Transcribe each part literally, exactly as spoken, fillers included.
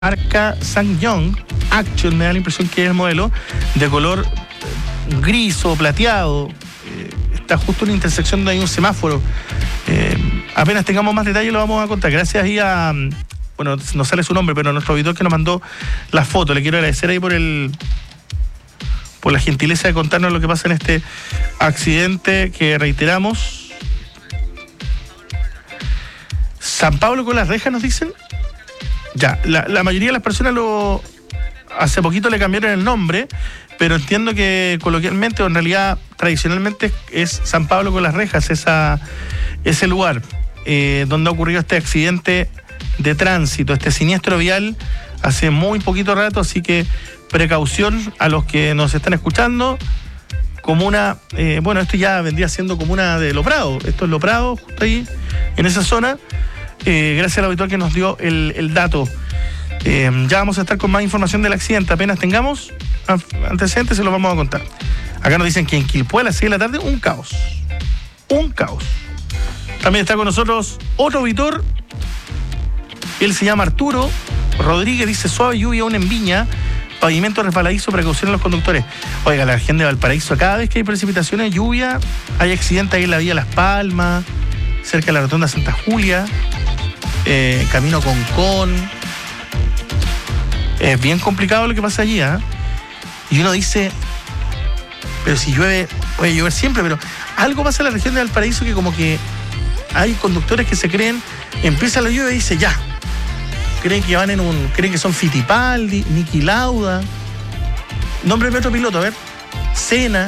marca SsangYong Action, me da la impresión que es el modelo, de color gris o plateado. Eh, está justo en una intersección donde hay un semáforo. Eh, apenas tengamos más detalles lo vamos a contar. Gracias ahí a, bueno, no sale su nombre, pero nuestro auditor que nos mandó la foto. Le quiero agradecer ahí por el por la gentileza de contarnos lo que pasa en este accidente que reiteramos. San Pablo con las rejas, nos dicen. Ya, la, la mayoría de las personas lo hace poquito le cambiaron el nombre, pero entiendo que coloquialmente o en realidad tradicionalmente es San Pablo con las rejas, esa, ese lugar eh, donde ha ocurrido este accidente de tránsito, este siniestro vial hace muy poquito rato, así que precaución a los que nos están escuchando. Comuna, eh, bueno, esto ya vendría siendo comuna de Lo Prado, esto es Lo Prado, justo ahí, en esa zona. Eh, gracias al auditor que nos dio el, el dato. Eh, ya vamos a estar con más información del accidente. Apenas tengamos antecedentes se los vamos a contar. Acá nos dicen que en Quilpué a las seis de la tarde, un caos. Un caos. También está con nosotros otro auditor. Él se llama Arturo Rodríguez, dice: suave lluvia aún en Viña, pavimento resbaladizo, precaución a los conductores. Oiga, la región de Valparaíso, cada vez que hay precipitaciones, lluvia, hay accidentes ahí en la vía Las Palmas, cerca de la rotonda Santa Julia, eh, camino Concón. Es bien complicado lo que pasa allí, ¿eh? Y uno dice, pero si llueve, puede llover siempre, pero algo pasa en la región de Valparaíso que como que hay conductores que se creen, empieza la lluvia y dice ya, creen que van en un, creen que son Fittipaldi, Niki Lauda, nombre de otro piloto, a ver, Senna,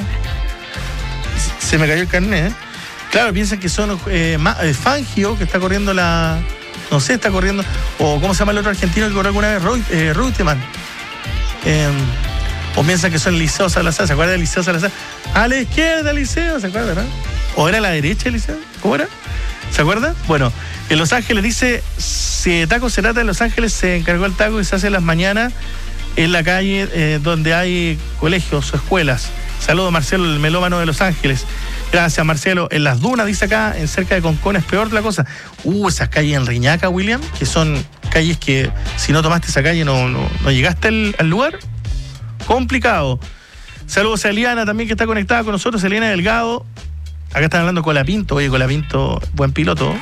se me cayó el carnet, ¿eh? Claro, piensan que son eh, eh, Fangio, que está corriendo la, no sé, está corriendo, o ¿cómo se llama el otro argentino que corrió alguna vez? Roy, eh, Reutemann. Eh, o piensan que son Liceo Salazar, ¿se acuerdan de Liceo Salazar? A la izquierda, Liceo, ¿se acuerdan, no? ¿O era a la derecha, Liceo? ¿Cómo era? ¿Se acuerdan? Bueno, en Los Ángeles dice, si de taco se trata, en Los Ángeles se encargó el taco y se hace en las mañanas en la calle eh, donde hay colegios o escuelas. Saludos, Marcelo, el melómano de Los Ángeles. Gracias, Marcelo. En las dunas, dice acá, en cerca de Concón, es peor la cosa. Uh, esas calles en Riñaca, William, que son calles que si no tomaste esa calle no, no, no llegaste al, al lugar. Complicado. Saludos a Eliana también, que está conectada con nosotros, Eliana Delgado. Acá están hablando con Colapinto. Oye, Colapinto, buen piloto.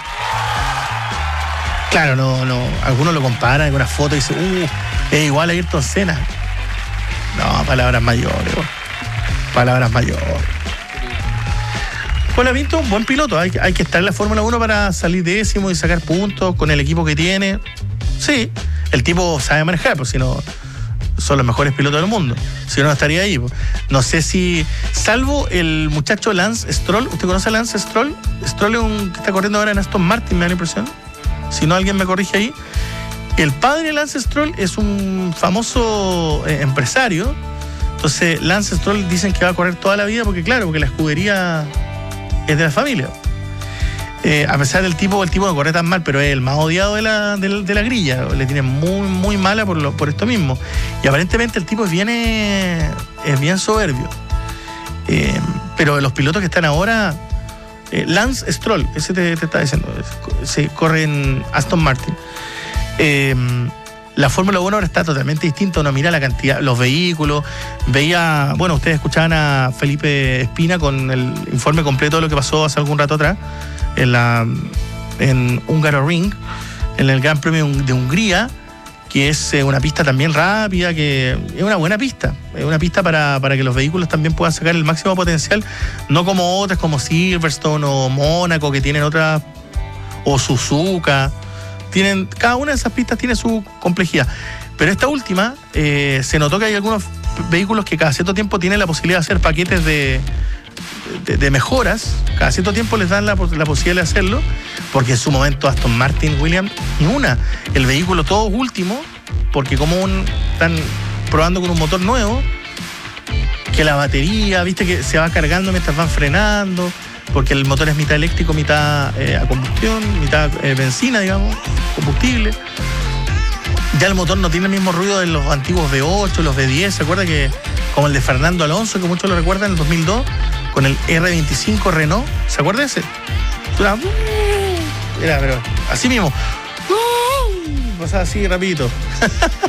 Claro, no, no. Algunos lo comparan en una foto y dicen, uh, es igual a Ayrton Senna. No, palabras mayores. Palabras mayores. Colapinto, un buen piloto. Hay, hay que estar en la Fórmula uno para salir décimo y sacar puntos con el equipo que tiene. Sí, el tipo sabe manejar, pues si no, son los mejores pilotos del mundo. Si no, no estaría ahí. Pues. No sé si, salvo el muchacho Lance Stroll. ¿Usted conoce a Lance Stroll? Stroll es un que está corriendo ahora en Aston Martin, me da la impresión. Si no, alguien me corrige ahí. El padre de Lance Stroll es un famoso eh, empresario. Entonces, Lance Stroll dicen que va a correr toda la vida porque, claro, porque la escudería es de la familia. Eh, a pesar del tipo, el tipo no corre tan mal, pero es el más odiado de la, de la, de la grilla. Le tiene muy, muy mala por, lo, por esto mismo. Y aparentemente el tipo es bien, eh, es bien soberbio. Eh, pero los pilotos que están ahora, eh, Lance Stroll, ese te, te está diciendo, se corre en Aston Martin. Eh, La Fórmula uno ahora está totalmente distinta, uno mira la cantidad, los vehículos, veía, bueno, ustedes escuchaban a Felipe Espina con el informe completo de lo que pasó hace algún rato atrás en la en Hungaroring, en el Gran Premio de Hungría, que es una pista también rápida, que es una buena pista, es una pista para, para que los vehículos también puedan sacar el máximo potencial, no como otras como Silverstone o Mónaco, que tienen otras, o Suzuka. Tienen, cada una de esas pistas tiene su complejidad. Pero esta última, eh, se notó que hay algunos vehículos que cada cierto tiempo tienen la posibilidad de hacer paquetes de, de, de mejoras. Cada cierto tiempo les dan la, la posibilidad de hacerlo, porque en su momento Aston Martin, William, ni una. El vehículo todo último, porque como un, están probando con un motor nuevo, que la batería, viste que se va cargando mientras van frenando, porque el motor es mitad eléctrico, mitad eh, a combustión, mitad eh, benzina, digamos, combustible. Ya el motor no tiene el mismo ruido de los antiguos V ocho, los V diez, ¿se acuerda que como el de Fernando Alonso, que muchos lo recuerdan, en el dos mil dos, con el R veinticinco Renault, ¿se acuerda de ese? Era, era pero así mismo. pasaba así rapidito.